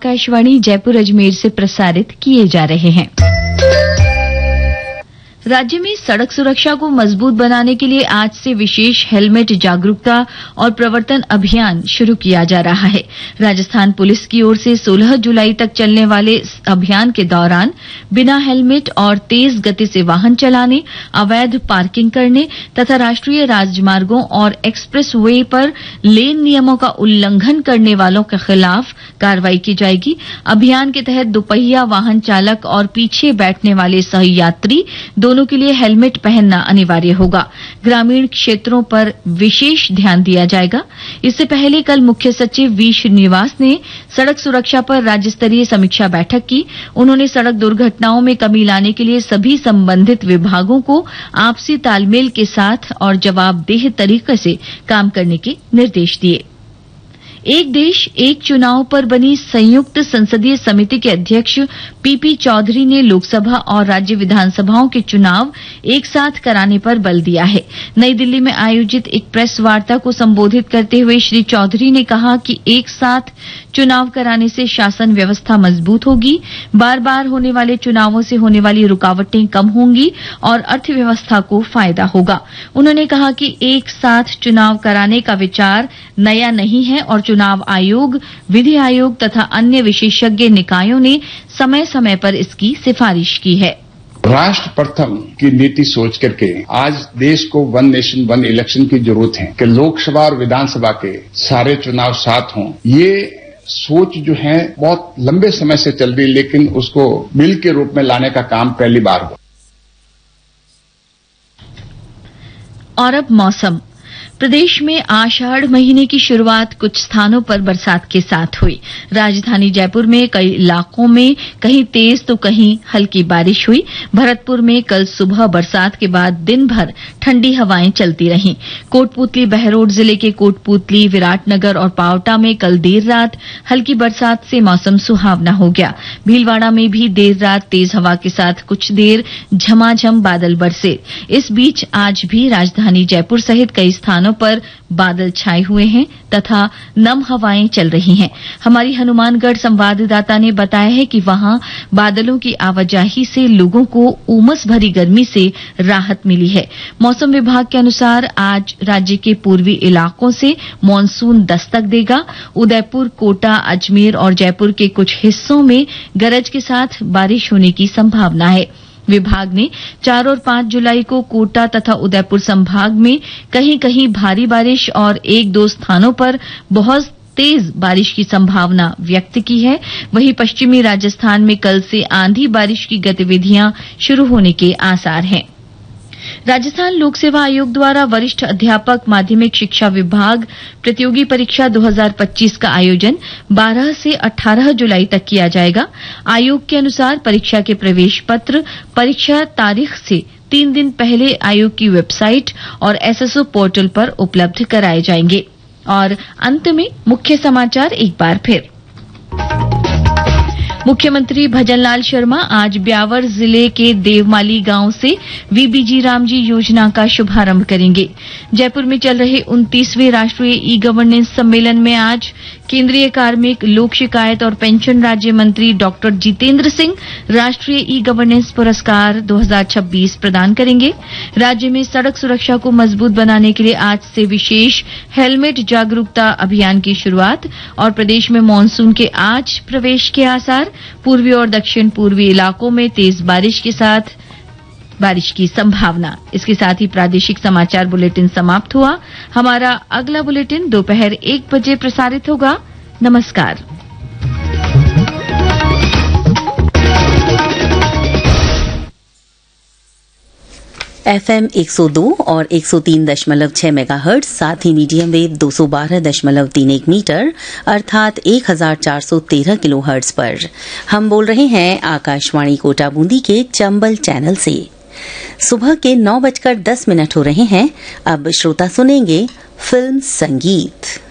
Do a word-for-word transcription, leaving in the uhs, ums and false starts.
आकाशवाणी जयपुर अजमेर से प्रसारित किए जा रहे हैं। राज्य में सड़क सुरक्षा को मजबूत बनाने के लिए आज से विशेष हेलमेट जागरूकता और प्रवर्तन अभियान शुरू किया जा रहा है। राजस्थान पुलिस की ओर से सोलह जुलाई तक चलने वाले इस अभियान के दौरान बिना हेलमेट और तेज गति से वाहन चलाने, अवैध पार्किंग करने तथा राष्ट्रीय राजमार्गों और एक्सप्रेस वे पर लेन नियमों का उल्लंघन करने वालों के खिलाफ कार्रवाई की जाएगी। अभियान के तहत दुपहिया वाहन चालक और पीछे बैठने वाले सहयात्री दोनों के लिए हेलमेट पहनना अनिवार्य होगा। ग्रामीण क्षेत्रों पर विशेष ध्यान दिया जाएगा। इससे पहले कल मुख्य सचिव वी श्रीनिवास ने सड़क सुरक्षा पर राज्य स्तरीय समीक्षा बैठक की। उन्होंने सड़क दुर्घटनाओं में कमी लाने के लिए सभी संबंधित विभागों को आपसी तालमेल के साथ और जवाबदेह तरीके से काम करने के निर्देश दिए। एक देश एक चुनाव पर बनी संयुक्त संसदीय समिति के अध्यक्ष पीपी चौधरी ने लोकसभा और राज्य विधानसभाओं के चुनाव एक साथ कराने पर बल दिया है। नई दिल्ली में आयोजित एक प्रेस वार्ता को संबोधित करते हुए श्री चौधरी ने कहा कि एक साथ चुनाव कराने से शासन व्यवस्था मजबूत होगी, बार बार होने वाले चुनावों से होने वाली रुकावटें कम होंगी और अर्थव्यवस्था को फायदा होगा। उन्होंने कहा कि एक साथ चुनाव कराने का विचार नया नहीं है और चुनाव आयोग, विधि आयोग तथा अन्य विशेषज्ञ निकायों ने समय समय पर इसकी सिफारिश की है। राष्ट्र प्रथम की नीति सोच करके आज देश को वन नेशन वन इलेक्शन की जरूरत है कि लोकसभा और विधानसभा के सारे चुनाव साथ हों। ये सोच जो है बहुत लंबे समय से चल रही, लेकिन उसको बिल के रूप में लाने का काम पहली बार हुआ। और अब मौसम। प्रदेश में आषाढ़ महीने की शुरुआत कुछ स्थानों पर बरसात के साथ हुई। राजधानी जयपुर में कई इलाकों में कहीं तेज तो कहीं हल्की बारिश हुई। भरतपुर में कल सुबह बरसात के बाद दिन भर ठंडी हवाएं चलती रहीं। कोटपुतली बहरोड जिले के कोटपुतली, विराटनगर और पावटा में कल देर रात हल्की बरसात से मौसम सुहावना हो गया। भीलवाड़ा में भी देर रात तेज हवा के साथ कुछ देर झमाझम बादल बरसे। इस बीच आज भी राजधानी जयपुर सहित कई स्थानों पर बादल छाए हुए हैं तथा नम हवाएं चल रही हैं। हमारी हनुमानगढ़ संवाददाता ने बताया है कि वहां बादलों की आवाजाही से लोगों को उमस भरी गर्मी से राहत मिली है। मौसम विभाग के अनुसार आज राज्य के पूर्वी इलाकों से मानसून दस्तक देगा। उदयपुर, कोटा, अजमेर और जयपुर के कुछ हिस्सों में गरज के साथ बारिश होने की संभावना है। विभाग ने चार और पांच जुलाई को कोटा तथा उदयपुर संभाग में कहीं कहीं भारी बारिश और एक दो स्थानों पर बहुत तेज बारिश की संभावना व्यक्त की है। वहीं पश्चिमी राजस्थान में कल से आंधी बारिश की गतिविधियां शुरू होने के आसार हैं। राजस्थान लोक सेवा आयोग द्वारा वरिष्ठ अध्यापक माध्यमिक शिक्षा विभाग प्रतियोगी परीक्षा दो हज़ार पच्चीस का आयोजन बारह से अठारह जुलाई तक किया जाएगा। आयोग के अनुसार परीक्षा के प्रवेश पत्र परीक्षा तारीख से तीन दिन पहले आयोग की वेबसाइट और एसएसओ पोर्टल पर उपलब्ध कराए जाएंगे। और अंत में मुख्य समाचार एक बार फिर। मुख्यमंत्री भजनलाल शर्मा आज ब्यावर जिले के देवमाली गांव से वीबीजी रामजी योजना का शुभारंभ करेंगे। जयपुर में चल रहे उनतीसवें राष्ट्रीय ई गवर्नेंस सम्मेलन में आज केंद्रीय कार्मिक, लोक शिकायत और पेंशन राज्य मंत्री डॉक्टर जितेंद्र सिंह राष्ट्रीय ई गवर्नेंस पुरस्कार दो हज़ार छब्बीस प्रदान करेंगे। राज्य में सड़क सुरक्षा को मजबूत बनाने के लिए आज से विशेष हेलमेट जागरूकता अभियान की शुरुआत और प्रदेश में मानसून के आज प्रवेश के आसार। पूर्वी और दक्षिण पूर्वी इलाकों में तेज बारिश के साथ बारिश की संभावना। इसके साथ ही प्रादेशिक समाचार बुलेटिन समाप्त हुआ। हमारा अगला बुलेटिन दोपहर एक बजे प्रसारित होगा। नमस्कार। एफएम एक सौ दो और एक सौ तीन दशमलव छह मेगाहर्ट्ज, साथ ही मीडियम वेव दो सौ बारह दशमलव तीन एक मीटर अर्थात एक हजार चार सौ तेरह किलोहर्ट्ज पर हम बोल रहे हैं आकाशवाणी कोटा बूंदी के चंबल चैनल से। सुबह के नौ बजकर दस मिनट हो रहे हैं। अब श्रोता सुनेंगे फिल्म संगीत।